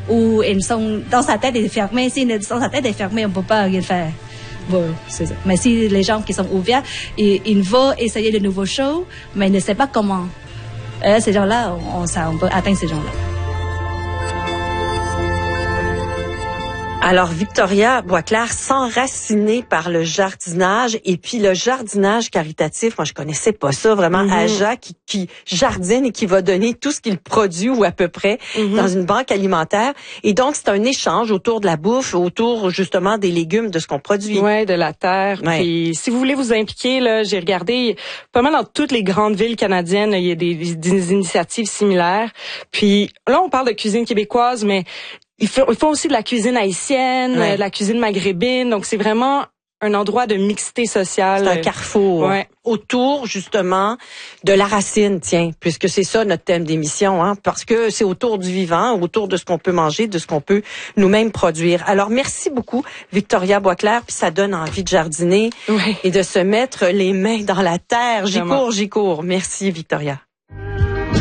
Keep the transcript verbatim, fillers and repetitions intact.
ou ils sont dans sa tête est fermée. Si dans sa tête est fermée, on peut pas rien faire. Bon, c'est ça. Mais si les gens qui sont ouverts, ils, ils veulent essayer de nouveaux shows, mais ils ne savent pas comment. Et ces gens-là, on, ça, on peut atteindre ces gens-là. Alors, Victoria Boisclair, s'enraciner par le jardinage et puis le jardinage caritatif, moi je connaissais pas ça vraiment. Mm-hmm. Aja qui, qui jardine et qui va donner tout ce qu'il produit ou à peu près mm-hmm. dans une banque alimentaire. Et donc c'est un échange autour de la bouffe, autour justement des légumes, de ce qu'on produit. Ouais, de la terre. Ouais. Puis si vous voulez vous impliquer, là, j'ai regardé pas mal dans toutes les grandes villes canadiennes, il y a des, des initiatives similaires. Puis là on parle de cuisine québécoise, mais Ils font, ils font aussi de la cuisine haïtienne, ouais. de la cuisine maghrébine. Donc, c'est vraiment un endroit de mixité sociale. C'est un carrefour. Ouais. Autour, justement, de la racine, tiens, puisque c'est ça notre thème d'émission, hein, parce que c'est autour du vivant, autour de ce qu'on peut manger, de ce qu'on peut nous-mêmes produire. Alors, merci beaucoup, Victoria Boisclair, puis ça donne envie de jardiner ouais. et de se mettre les mains dans la terre. J'y Vraiment. cours, j'y cours. Merci, Victoria.